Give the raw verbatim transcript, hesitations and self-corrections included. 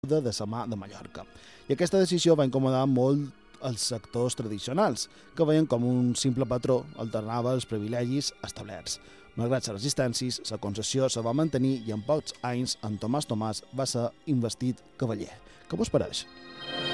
de la mà de Mallorca. I aquesta decisió va incomodar molt els sectors tradicionals, que veien com un simple patró alternava els privilegis establerts. Malgrat les resistències, la concessió se va mantenir i en pocs anys en Tomàs Tomàs va ser investit cavaller. Què vos pareix?